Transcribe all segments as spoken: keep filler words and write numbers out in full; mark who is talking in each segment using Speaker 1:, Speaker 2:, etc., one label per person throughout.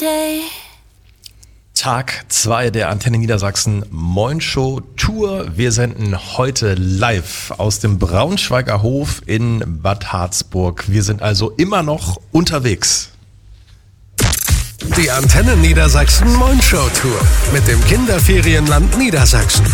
Speaker 1: Monday.
Speaker 2: Tag zwei der Antenne Niedersachsen Moin Show Tour. Wir senden heute live aus dem Braunschweiger Hof in Bad Harzburg. Wir sind also immer noch unterwegs.
Speaker 3: Die Antenne Niedersachsen Moin Show Tour mit dem Kinderferienland Niedersachsen.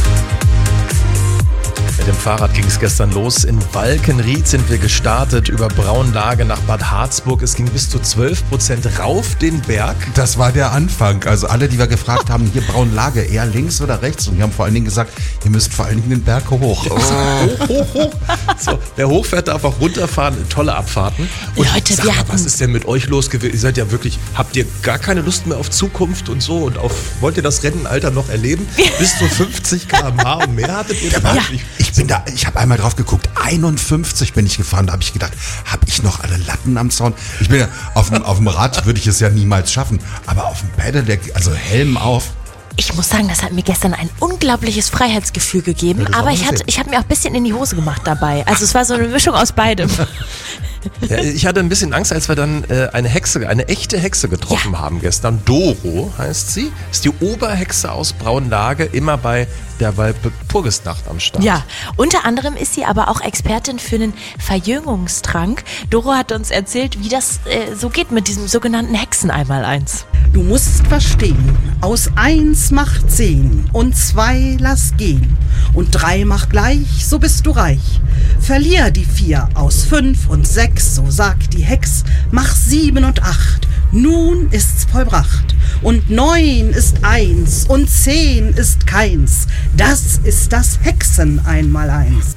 Speaker 2: Mit dem Fahrrad ging es gestern los. In Walkenried sind wir gestartet, über Braunlage nach Bad Harzburg. Es ging bis zu zwölf Prozent rauf den Berg.
Speaker 4: Das war der Anfang. Also alle, die wir gefragt haben, hier Braunlage, eher links oder rechts? Und wir haben vor allen Dingen gesagt, ihr müsst vor allen Dingen den Berg hoch.
Speaker 2: Oh. Hoch, hoch, hoch. So, wer hochfährt, darf auch runterfahren. Tolle Abfahrten. Und
Speaker 1: Leute,
Speaker 2: sag
Speaker 1: wir
Speaker 2: mal,
Speaker 1: hatten...
Speaker 2: was ist denn mit euch los gewesen? Ihr seid ja wirklich, habt ihr gar keine Lust mehr auf Zukunft und so? Und auf, wollt ihr das Rentenalter noch erleben? Bis zu fünfzig Kilometer pro Stunde und mehr hattet ihr?
Speaker 4: Ja, ich, ich bin da, ich habe einmal drauf geguckt, einundfünfzig bin ich gefahren, da habe ich gedacht, habe ich noch alle Latten am Zaun? Ich bin ja, auf dem, auf dem Rad würde ich es ja niemals schaffen, aber auf dem Pedelec, also Helm auf.
Speaker 1: Ich muss sagen, das hat mir gestern ein unglaubliches Freiheitsgefühl gegeben,
Speaker 4: Ja,
Speaker 1: aber ich hatte, ich habe mir auch ein bisschen in die Hose gemacht dabei. Also es war so eine Mischung aus beidem.
Speaker 2: Ja, ich hatte ein bisschen Angst, als wir dann äh, eine Hexe, eine echte Hexe getroffen
Speaker 1: Ja.
Speaker 2: haben gestern. Doro heißt sie, ist die Oberhexe aus Braunlage, immer bei der Walpurgisnacht am Start.
Speaker 1: Ja, unter anderem ist sie aber auch Expertin für einen Verjüngungstrank. Doro hat uns erzählt, wie das äh, so geht mit diesem sogenannten Hexen einmal eins.
Speaker 5: Du musst verstehen, aus eins macht zehn und zwei lass gehen und drei macht gleich, so bist du reich. Verlier die vier aus fünf und sechs, so sagt die Hex, mach sieben und acht, nun ist's vollbracht. Und neun ist eins und zehn ist keins, das ist das Hexen einmal eins.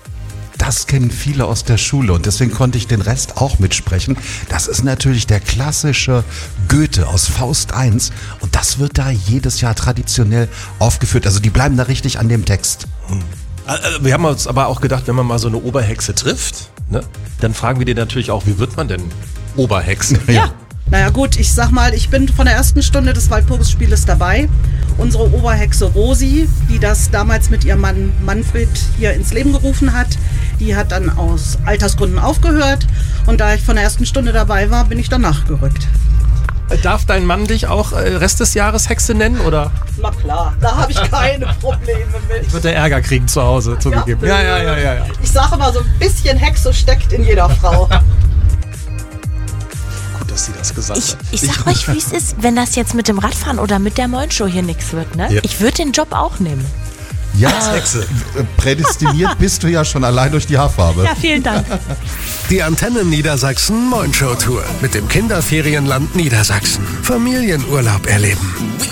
Speaker 4: Das kennen viele aus der Schule und deswegen konnte ich den Rest auch mitsprechen. Das ist natürlich der klassische Goethe aus Faust eins und das wird da jedes Jahr traditionell aufgeführt. Also die bleiben da richtig an dem Text.
Speaker 2: Hm. Wir haben uns aber auch gedacht, wenn man mal so eine Oberhexe trifft, ne, dann fragen wir die natürlich auch, wie wird man denn Oberhexe?
Speaker 5: Ja. Naja gut, ich sag mal, ich bin von der ersten Stunde des Walpurgisspieles dabei. Unsere Oberhexe Rosi, die das damals mit ihrem Mann Manfred hier ins Leben gerufen hat, die hat dann aus Altersgründen aufgehört. Und da ich von der ersten Stunde dabei war, bin ich danach gerückt.
Speaker 2: Darf dein Mann dich auch äh, Rest des Jahres Hexe nennen, oder?
Speaker 5: Na klar, da habe ich keine Probleme mit.
Speaker 2: Wird der Ärger kriegen zu Hause, zugegeben. Ja, ja, ja, ja, ja.
Speaker 5: Ich sage mal, so ein bisschen Hexe steckt in jeder Frau.
Speaker 2: Gut, dass sie das gesagt
Speaker 1: Ich,
Speaker 2: hat.
Speaker 1: ich sag euch, wie es ist, wenn das jetzt mit dem Radfahren oder mit der Moin Show hier nichts wird, ne?
Speaker 2: Ja.
Speaker 1: Ich würde den Job auch nehmen.
Speaker 4: Ja,
Speaker 2: Als Hexe.
Speaker 4: äh, prädestiniert bist du ja schon allein durch die Haarfarbe.
Speaker 1: Ja, vielen Dank.
Speaker 3: Die Antenne Niedersachsen Moin Show Tour mit dem Kinderferienland Niedersachsen. Familienurlaub erleben.